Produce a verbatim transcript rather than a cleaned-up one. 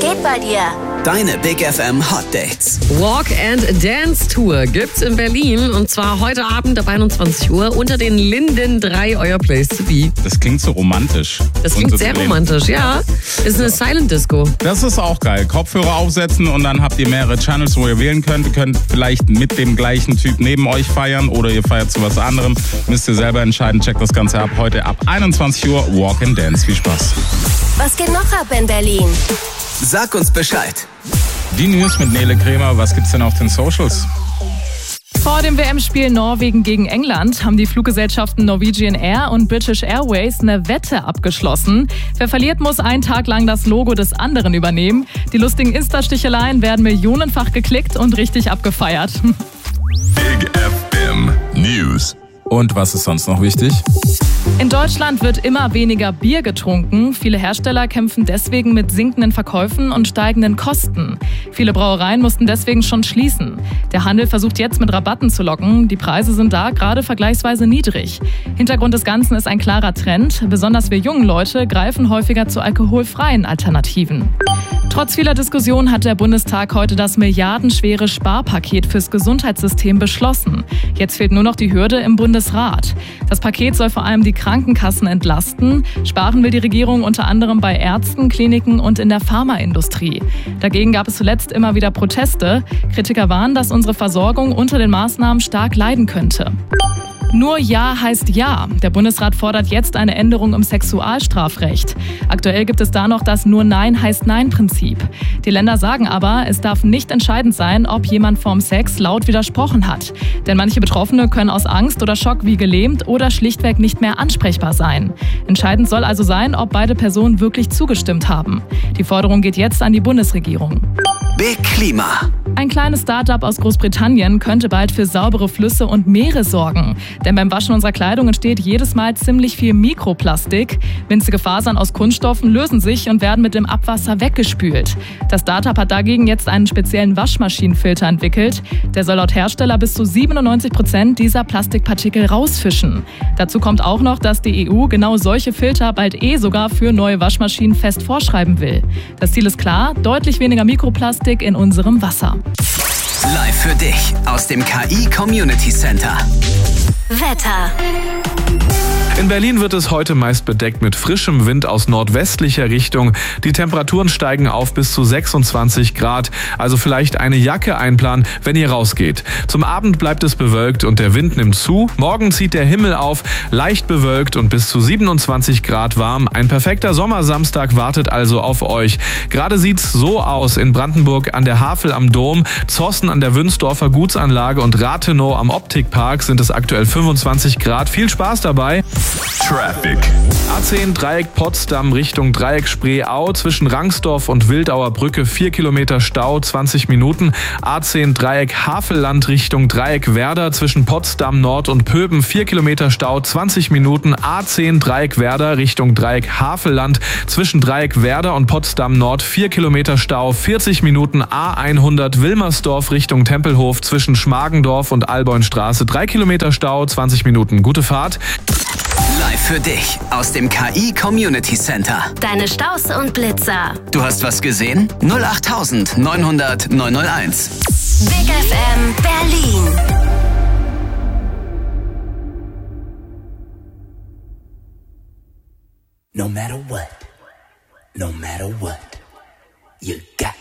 geht bei dir? Deine Big F M Hot Dates. Walk and Dance Tour gibt's in Berlin und zwar heute Abend ab einundzwanzig Uhr unter den Linden drei, euer Place to be. Das klingt so romantisch. Das klingt sehr romantisch, ja. Ist eine Silent Disco. Das ist auch geil. Kopfhörer aufsetzen und dann habt ihr mehrere Channels, wo ihr wählen könnt. Ihr könnt vielleicht mit dem gleichen Typ neben euch feiern oder ihr feiert zu was anderem. Müsst ihr selber entscheiden. Checkt das Ganze ab. Heute ab einundzwanzig Uhr Walk and Dance. Viel Spaß. Was geht noch ab in Berlin? Sag uns Bescheid. Die News mit Nele Kremer. Was gibt's denn auf den Socials? Vor dem W M-Spiel Norwegen gegen England haben die Fluggesellschaften Norwegian Air und British Airways eine Wette abgeschlossen. Wer verliert, muss einen Tag lang das Logo des anderen übernehmen. Die lustigen Insta-Sticheleien werden millionenfach geklickt und richtig abgefeiert. Big F M News. Und was ist sonst noch wichtig? In Deutschland wird immer weniger Bier getrunken. Viele Hersteller kämpfen deswegen mit sinkenden Verkäufen und steigenden Kosten. Viele Brauereien mussten deswegen schon schließen. Der Handel versucht jetzt mit Rabatten zu locken. Die Preise sind da gerade vergleichsweise niedrig. Hintergrund des Ganzen ist ein klarer Trend. Besonders wir jungen Leute greifen häufiger zu alkoholfreien Alternativen. Trotz vieler Diskussionen hat der Bundestag heute das milliardenschwere Sparpaket fürs Gesundheitssystem beschlossen. Jetzt fehlt nur noch die Hürde im Bundesrat. Das Paket soll vor allem die Krankenkassen entlasten. Sparen will die Regierung unter anderem bei Ärzten, Kliniken und in der Pharmaindustrie. Dagegen gab es zuletzt immer wieder Proteste. Kritiker warnen, dass unsere Versorgung unter den Maßnahmen stark leiden könnte. Nur Ja heißt Ja. Der Bundesrat fordert jetzt eine Änderung im Sexualstrafrecht. Aktuell gibt es da noch das Nur Nein heißt Nein-Prinzip. Die Länder sagen aber, es darf nicht entscheidend sein, ob jemand vorm Sex laut widersprochen hat. Denn manche Betroffene können aus Angst oder Schock wie gelähmt oder schlichtweg nicht mehr ansprechbar sein. Entscheidend soll also sein, ob beide Personen wirklich zugestimmt haben. Die Forderung geht jetzt an die Bundesregierung. Big Klima. Ein kleines Start-up aus Großbritannien könnte bald für saubere Flüsse und Meere sorgen. Denn beim Waschen unserer Kleidung entsteht jedes Mal ziemlich viel Mikroplastik. Winzige Fasern aus Kunststoffen lösen sich und werden mit dem Abwasser weggespült. Das Start-up hat dagegen jetzt einen speziellen Waschmaschinenfilter entwickelt. Der soll laut Hersteller bis zu siebenundneunzig Prozent dieser Plastikpartikel rausfischen. Dazu kommt auch noch, dass die E U genau solche Filter bald eh sogar für neue Waschmaschinen fest vorschreiben will. Das Ziel ist klar, deutlich weniger Mikroplastik in unserem Wasser. Live für dich aus dem K I Community Center. Wetter. In Berlin wird es heute meist bedeckt mit frischem Wind aus nordwestlicher Richtung. Die Temperaturen steigen auf bis zu sechsundzwanzig Grad. Also vielleicht eine Jacke einplanen, wenn ihr rausgeht. Zum Abend bleibt es bewölkt und der Wind nimmt zu. Morgen zieht der Himmel auf, leicht bewölkt und bis zu siebenundzwanzig Grad warm. Ein perfekter Sommersamstag wartet also auf euch. Gerade sieht's so aus in Brandenburg an der Havel am Dom, Zossen an der Wünsdorfer Gutsanlage und Rathenow am Optikpark sind es aktuell fünfundzwanzig Grad. Viel Spaß dabei. Traffic. A zehn Dreieck Potsdam Richtung Dreieck Spreeau zwischen Rangsdorf und Wildauer Brücke vier Kilometer Stau, zwanzig Minuten. A zehn Dreieck Havelland Richtung Dreieck Werder zwischen Potsdam Nord und Pöben vier Kilometer Stau, zwanzig Minuten. A zehn Dreieck Werder Richtung Dreieck Havelland zwischen Dreieck Werder und Potsdam Nord vier Kilometer Stau, vierzig Minuten. A hundert Wilmersdorf Richtung Tempelhof zwischen Schmargendorf und Alboinstraße drei Kilometer Stau, zwanzig Minuten. Gute Fahrt. Live für dich aus dem K I Community Center. Deine Staus und Blitzer. Du hast was gesehen? null acht neun hundert neunhunderteins. Big F M Berlin. No matter what, no matter what, you got